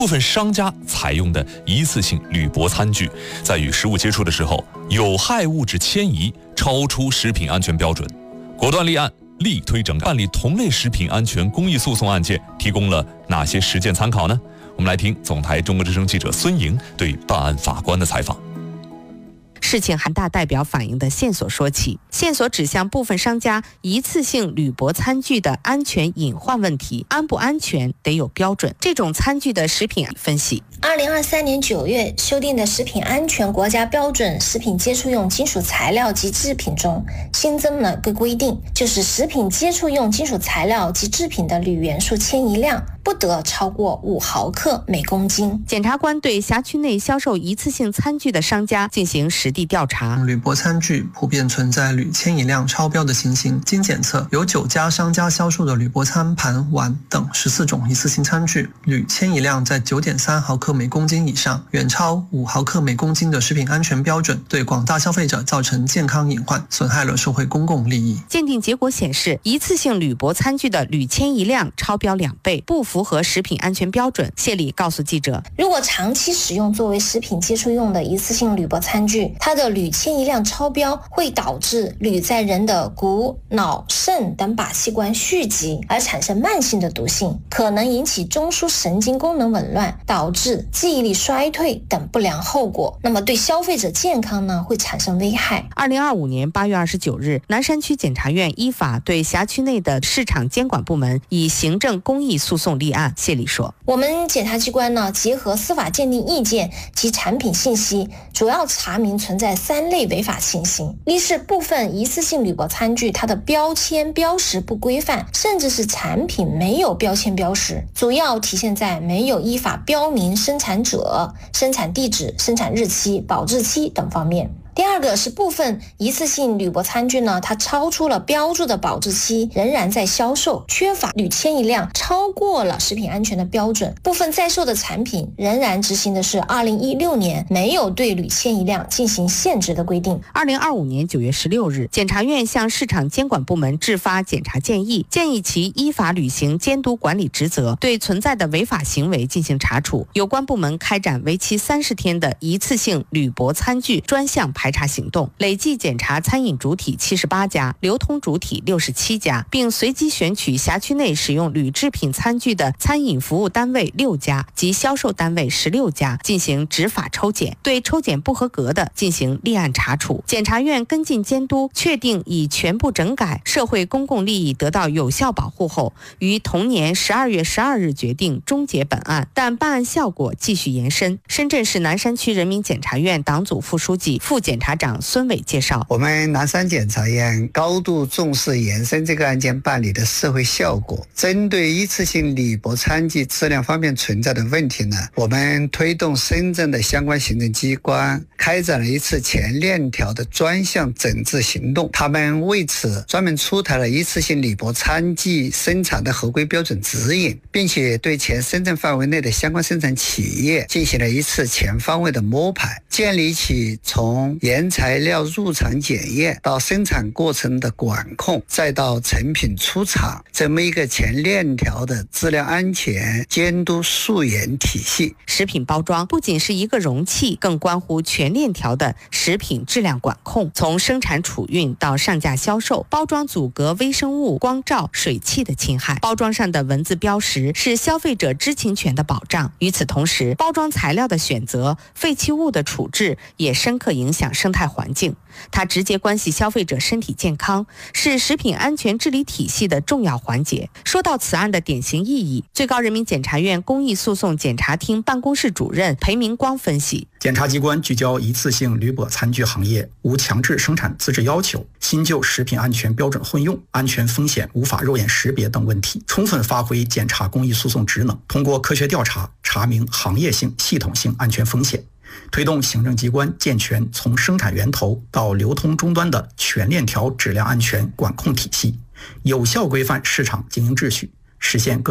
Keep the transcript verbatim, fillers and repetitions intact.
部分商家采用的一次性铝箔餐具，在与食物接触的时候，有害物质迁移超出食品安全标准，果断立案，力推整改。办理同类食品安全公益诉讼案件，提供了哪些实践参考呢？我们来听总台中国之声记者孙莹对办案法官的采访。 事情韩大代表反映的线索说起，线索指向部分商家一次性铝箔餐具的安全隐患问题，安不安全得有标准。这种餐具的食品分析。 二零二三年九月修订的食品安全国家标准食品接触用金属材料及制品中新增了个规定，就是食品接触用金属材料及制品的铝元素迁移量不得超过五毫克每公斤。 检察官对辖区内销售一次性餐具的商家进行实地调查。 铝箔餐具普遍存在铝迁移量超标的情形，经检测，有九家商家销售的铝箔餐盘、碗等十四种一次性餐具，铝迁移量在 九点三毫克每公斤以上，远超五毫克每公斤的食品安全标准，对广大消费者造成健康隐患，损害了社会公共利益。 鉴定结果显示，一次性铝箔餐具的铝迁移量超标两倍，不符合食品安全标准。谢理告诉记者， 如果长期使用作为食品接触用的一次性铝箔餐具，它的铝迁移量超标，会导致铝在人的骨、脑、肾等靶器官蓄积，而产生慢性的毒性，可能引起中枢神经功能紊乱，导致记忆力衰退等不良后果。那么对消费者健康呢，会产生危害。 二零二五年八月二十九日，南山区检察院依法对辖区内的市场监管部门以行政公益诉讼立案。谢理说， 我们检察机关呢，结合司法鉴定意见及产品信息，主要查明存在三类违法情形。一是部分一次性铝箔餐具它的标签标识不规范，甚至是产品没有标签标识，主要体现在没有依法标明生产者、生产地址、生产日期、保质期等方面。第二个是部分一次性铝箔餐具呢，它超出了标注的保质期，仍然在销售，缺乏铝迁移量超过了食品安全的标准。部分在售的产品仍然执行的是二零一六年没有对铝迁移量进行限制的规定。 二零二五年九月十六日，检察院向市场监管部门制发检察建议，建议其依法履行监督管理职责，对存在的违法行为进行查处。有关部门开展为期三十天的一次性铝箔餐具专项排查行动，累计检查餐饮主体七十八家，流通主体六十七家，并随机选取辖区内使用铝制品餐具的餐饮服务单位六家及销售单位十六家进行执法抽检，对抽检不合格的进行立案查处。检察院跟进监督，确定已全部整改，社会公共利益得到有效保护后，于同年十二月十二日决定终结本案，但办案效果继续延伸。深圳市南山区人民检察院党组副书记、副检察长孙伟介绍， 我们南山检察院高度重视延伸这个案件办理的社会效果。针对一次性铝箔餐具质量方面存在的问题呢，我们推动深圳的相关行政机关开展了一次全链条的专项整治行动。他们为此专门出台了一次性铝箔餐具生产的合规标准指引，并且对全深圳范围内的相关生产企业进行了一次全方位的摸排，建立起从原材料入场检验到生产过程的管控，再到成品出厂，这么一个全链条的质量安全监督溯源体系。 食品包装不仅是一个容器，更关乎全链条的食品质量管控，从生产储运到上架销售，包装阻隔微生物、光照、水汽的侵害。包装上的文字标识是消费者知情权的保障。与此同时，包装材料的选择、废弃物的处置也深刻影响生态环境，它直接关系消费者身体健康，是食品安全治理体系的重要环节。说到此案的典型意义，最高人民检察院公益诉讼检察厅办公室主任裴明光分析， 检察机关聚焦一次性铝箔餐具行业无强制生产资质要求、新旧食品安全标准混用、安全风险无法肉眼识别等问题，充分发挥检察公益诉讼职能，通过科学调查查明行业性、系统性安全风险，推动行政机关健全从生产源头到流通终端的全链条质量安全管控体系，有效规范市场经营秩序，实现各